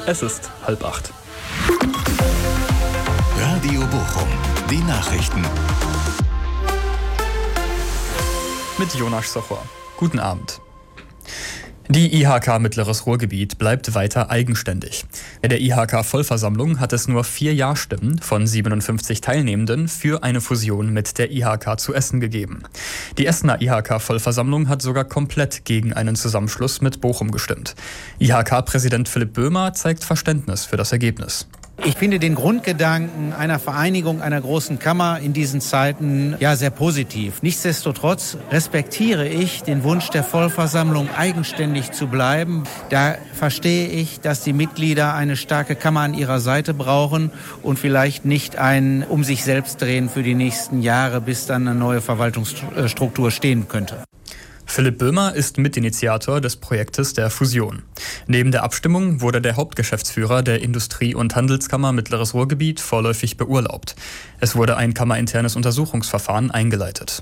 Es ist 7:30. Radio Bochum, die Nachrichten. Mit Jonas Sochor. Guten Abend. Die IHK Mittleres Ruhrgebiet bleibt weiter eigenständig. In der IHK-Vollversammlung hat es nur 4 Ja-Stimmen von 57 Teilnehmenden für eine Fusion mit der IHK zu Essen gegeben. Die Essener IHK-Vollversammlung hat sogar komplett gegen einen Zusammenschluss mit Bochum gestimmt. IHK-Präsident Philipp Böhmer zeigt Verständnis für das Ergebnis. Ich finde den Grundgedanken einer Vereinigung einer großen Kammer in diesen Zeiten sehr positiv. Nichtsdestotrotz respektiere ich den Wunsch der Vollversammlung, eigenständig zu bleiben. Da verstehe ich, dass die Mitglieder eine starke Kammer an ihrer Seite brauchen und vielleicht nicht ein um sich selbst drehen für die nächsten Jahre, bis dann eine neue Verwaltungsstruktur stehen könnte. Philipp Böhmer ist Mitinitiator des Projektes der Fusion. Neben der Abstimmung wurde der Hauptgeschäftsführer der Industrie- und Handelskammer Mittleres Ruhrgebiet vorläufig beurlaubt. Es wurde ein kammerinternes Untersuchungsverfahren eingeleitet.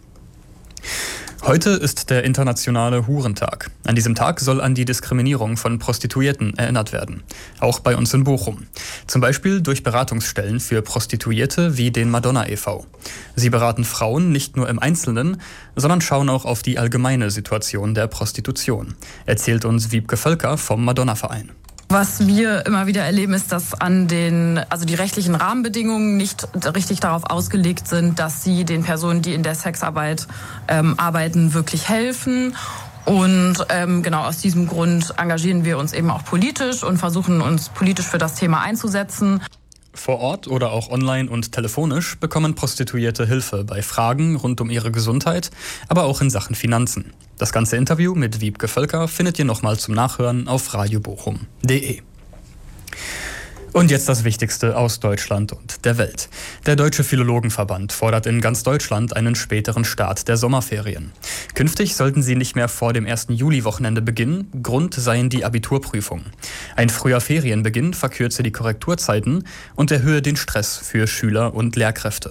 Heute ist der internationale Hurentag. An diesem Tag soll an die Diskriminierung von Prostituierten erinnert werden. Auch bei uns in Bochum. Zum Beispiel durch Beratungsstellen für Prostituierte wie den Madonna e.V. Sie beraten Frauen nicht nur im Einzelnen, sondern schauen auch auf die allgemeine Situation der Prostitution, erzählt uns Wiebke Völker vom Madonna-Verein. Was wir immer wieder erleben, ist, dass die rechtlichen Rahmenbedingungen nicht richtig darauf ausgelegt sind, dass sie den Personen, die in der Sexarbeit arbeiten, wirklich helfen. Und aus diesem Grund engagieren wir uns eben auch politisch und versuchen uns politisch für das Thema einzusetzen. Vor Ort oder auch online und telefonisch bekommen Prostituierte Hilfe bei Fragen rund um ihre Gesundheit, aber auch in Sachen Finanzen. Das ganze Interview mit Wiebke Völker findet ihr nochmal zum Nachhören auf radiobochum.de. Und jetzt das Wichtigste aus Deutschland und der Welt. Der Deutsche Philologenverband fordert in ganz Deutschland einen späteren Start der Sommerferien. Künftig sollten sie nicht mehr vor dem 1. Juli-Wochenende beginnen. Grund seien die Abiturprüfungen. Ein früher Ferienbeginn verkürze die Korrekturzeiten und erhöhe den Stress für Schüler und Lehrkräfte.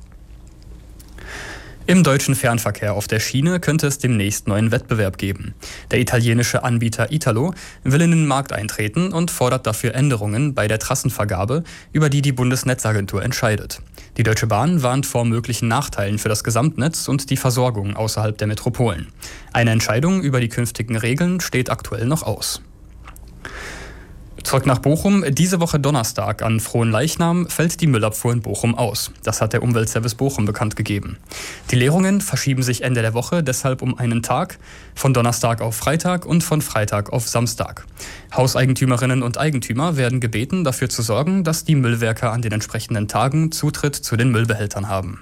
Im deutschen Fernverkehr auf der Schiene könnte es demnächst neuen Wettbewerb geben. Der italienische Anbieter Italo will in den Markt eintreten und fordert dafür Änderungen bei der Trassenvergabe, über die die Bundesnetzagentur entscheidet. Die Deutsche Bahn warnt vor möglichen Nachteilen für das Gesamtnetz und die Versorgung außerhalb der Metropolen. Eine Entscheidung über die künftigen Regeln steht aktuell noch aus. Zurück nach Bochum. Diese Woche Donnerstag an Frohenleichnam fällt die Müllabfuhr in Bochum aus. Das hat der Umweltservice Bochum bekannt gegeben. Die Leerungen verschieben sich Ende der Woche deshalb um einen Tag, von Donnerstag auf Freitag und von Freitag auf Samstag. Hauseigentümerinnen und Eigentümer werden gebeten, dafür zu sorgen, dass die Müllwerker an den entsprechenden Tagen Zutritt zu den Müllbehältern haben.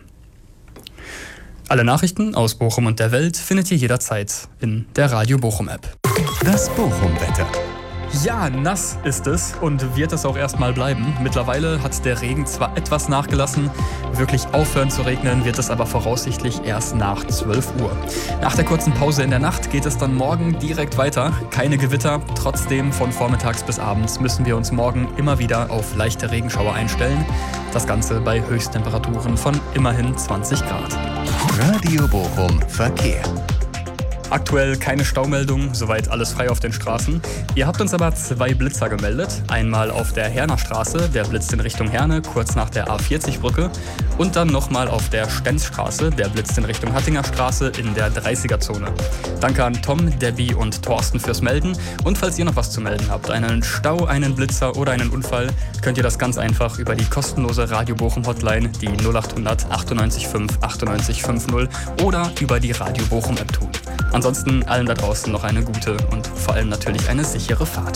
Alle Nachrichten aus Bochum und der Welt findet ihr jederzeit in der Radio Bochum App. Das Bochum-Wetter. Ja, nass ist es und wird es auch erstmal bleiben. Mittlerweile hat der Regen zwar etwas nachgelassen, wirklich aufhören zu regnen wird es aber voraussichtlich erst nach 12 Uhr. Nach der kurzen Pause in der Nacht geht es dann morgen direkt weiter. Keine Gewitter, trotzdem von vormittags bis abends müssen wir uns morgen immer wieder auf leichte Regenschauer einstellen. Das Ganze bei Höchsttemperaturen von immerhin 20 Grad. Radio Bochum Verkehr. Aktuell keine Staumeldung, soweit alles frei auf den Straßen. Ihr habt uns aber 2 Blitzer gemeldet. Einmal auf der Herner Straße, der blitzt in Richtung Herne, kurz nach der A40-Brücke. Und dann nochmal auf der Stenzstraße, der blitzt in Richtung Hattinger Straße in der 30er-Zone. Danke an Tom, Debbie und Thorsten fürs Melden. Und falls ihr noch was zu melden habt, einen Stau, einen Blitzer oder einen Unfall, könnt ihr das ganz einfach über die kostenlose Radio Bochum Hotline, die 0800 98 5 98 50 oder über die Radio Bochum App tun. Ansonsten allen da draußen noch eine gute und vor allem natürlich eine sichere Fahrt.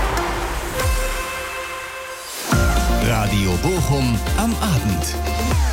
Radio Bochum am Abend.